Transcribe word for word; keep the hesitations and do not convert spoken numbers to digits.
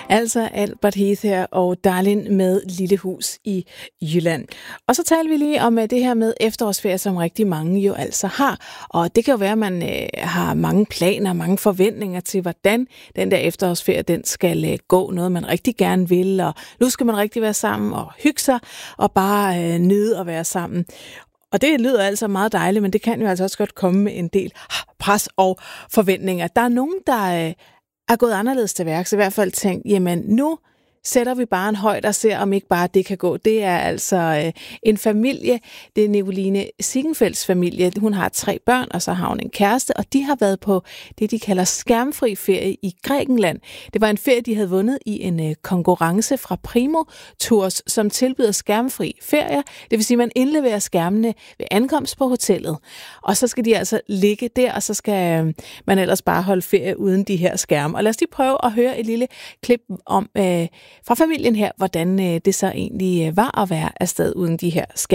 Altså Albert Heath her og Darlin med Lille Hus i Jylland. Og så taler vi lige om det her med efterårsferie, som rigtig mange jo altså har. Og det kan jo være, at man øh, har mange planer, mange forventninger til, hvordan den der efterårsferie, den skal øh, gå. Noget, man rigtig gerne vil, og nu skal man rigtig være sammen og hygge sig, og bare øh, nyde at være sammen. Og det lyder altså meget dejligt, men det kan jo altså også godt komme med en del pres og forventninger. Der er nogen, der øh, er gået anderledes til værks, i hvert fald tænkt, jamen nu sætter vi bare en højde og ser, om ikke bare det kan gå. Det er altså øh, en familie, det er Nicoline Siggenfeldts familie. Hun har tre børn, og så har hun en kæreste, og de har været på det, de kalder skærmfri ferie i Grækenland. Det var en ferie, de havde vundet i en øh, konkurrence fra Primo Tours, som tilbyder skærmfri ferier. Det vil sige, at man indleverer skærmene ved ankomst på hotellet. Og så skal de altså ligge der, og så skal øh, man ellers bare holde ferie uden de her skærme. Og lad os lige prøve at høre et lille klip om øh, fra familien her, hvordan øh, det så egentlig øh, var at være afsted uden de her skærme.